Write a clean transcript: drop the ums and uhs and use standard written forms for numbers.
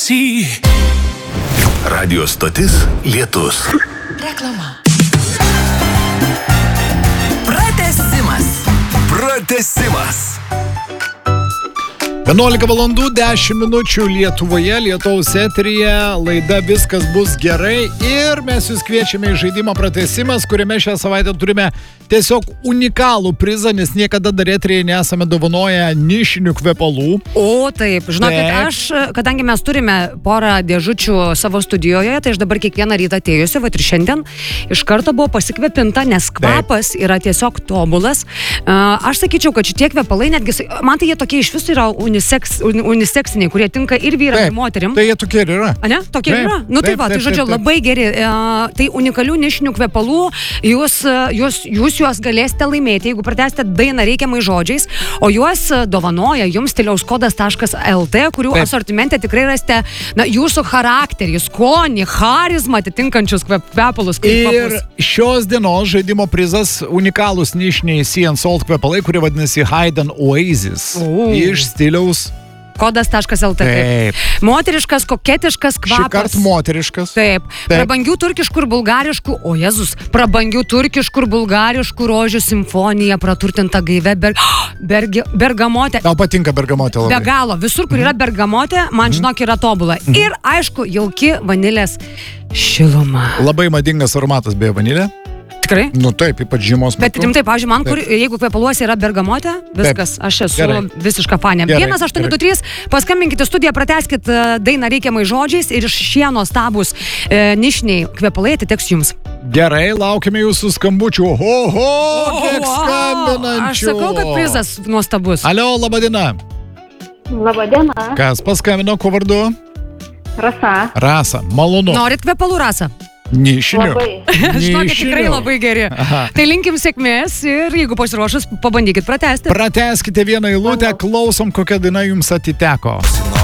dėmesį. Radio stotis Lietus. Reklama. Pratęsimas. 11 valandų 10 minučių Lietuvoje, Lietuvos eteryje, laida Viskas bus gerai ir mes jūs kviečiame į žaidimą Pratęsimas, kuriame šią savaitę turime tiesiog unikalų prizą, nes niekada dar eteryje nesame dovanoję nišinių kvepalų. O taip, žinokit, aš, kadangi mes turime porą dėžučių savo studijoje, tai aš dabar kiekvieną rytą atėjusi, va ir šiandien iš karto buvo pasikvepinta, nes kvapas yra tiesiog tobulas. Aš sakyčiau, kad šitie kvepalai netgi, man tai jie tokie iš viso yra uniseksiniai, kurie tinka ir vyram, ir moterim. Tai jie tokie ir yra. A ne? Tokie ir yra? Nu tai va, tai žodžiu, labai geri. Tai unikalių nišinių kvepalų, jūs juos galėsite laimėti, jeigu pratęsite dainą reikiamai žodžiais, o juos dovanoja jums stiliauskodas.lt, kurių asortimente tikrai rasite jūsų charakterį, skonį, charizmą atitinkančius kvepalus. Ir šios dienos žaidimo prizas unikalūs nišiniai Sea and Salt kvepalai, kurie vadinasi Hide and Oasis. Iš stiliaus kodas.lt. Moteriškas, koketiškas kvapas. Šįkart moteriškas. Taip. Prabangių turkiškų ir bulgariškų, prabangių turkiškų ir bulgariškų rožių simfonija praturtinta gaive bergamotė. Tau patinka bergamotė labai. Be galo. Visur, kur yra bergamotė, man žinok yra tobula. Ir aišku, jauki vanilės šiluma. Labai madingas aromatas beje vanilė. Tikrai? Nu taip, ypač žiemos metu. Bet rimtai, pavyzdžiui, man, jeigu kvepaluose yra bergamotė, viskas, aš esu visiška fanė. 1823, paskambinkite studiją, pratęskit dainą reikiamai žodžiais ir šie nuostabūs nišiniai kvepalai atiteks jums. Gerai, laukime jūsų skambučių. Oho, kiek skambinančių. Aš sakau, kad prizas nuostabus. Alio, labadiena. Labadiena. Kas paskambino, kuo vardu? Rasa. Rasa, malonu. Norit kvepalų, Rasa? Nišinių. Žinokit, tikrai labai geri. Tai linkim sėkmės ir jeigu pasiruošus, pabandykit pratęsti. Pratęskite vieną eilutę, klausom, kokia daina jums atiteko.